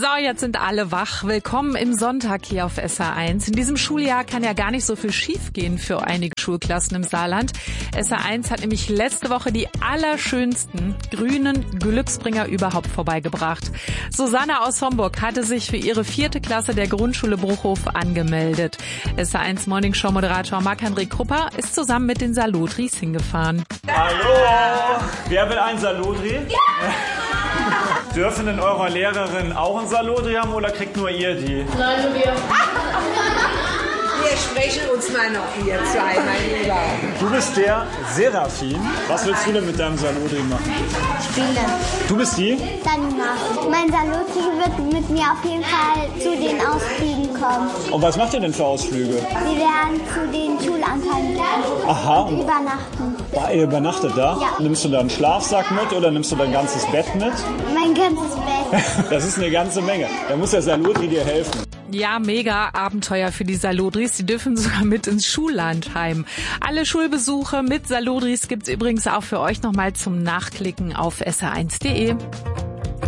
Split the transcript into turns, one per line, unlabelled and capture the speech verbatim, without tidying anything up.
So, jetzt sind alle wach. Willkommen im Sonntag hier auf S R eins. In diesem Schuljahr kann ja gar nicht so viel schiefgehen für einige Schulklassen im Saarland. S R eins hat nämlich letzte Woche die allerschönsten grünen Glücksbringer überhaupt vorbeigebracht. Susanne aus Homburg hatte sich für ihre vierte Klasse der Grundschule Bruchhof angemeldet. S R eins Morningshow-Moderator Marc-André Krupper ist zusammen mit den Saludris hingefahren.
Hallo! Wer will ein Saludri? Ja! Dürfen denn eure Lehrerinnen auch ein Saludri haben oder kriegt nur ihr die?
Nein, nur wir.
Wir sprechen uns mal noch hier zwei, mein Lieber.
Du bist der Serafin. Was willst du denn mit deinem Saludri machen?
Spielen.
Du bist die?
Daniela. Mein Saludri wird mit mir auf jeden Fall zu den Ausflügen kommen.
Und was macht ihr denn für Ausflüge?
Wir werden zu den Schulanteilen gehen.
Aha.
Und übernachten.
Ah, ihr übernachtet da?
Ja.
Nimmst du da einen Schlafsack mit oder nimmst du dein ganzes Bett mit?
Mein ganzes Bett.
Das ist eine ganze Menge. Da muss der Saludri dir helfen.
Ja, mega Abenteuer für die Saludris. Die dürfen sogar mit ins Schullandheim. Alle Schulbesuche mit Saludris gibt's übrigens auch für euch nochmal zum Nachklicken auf S R eins punkt de.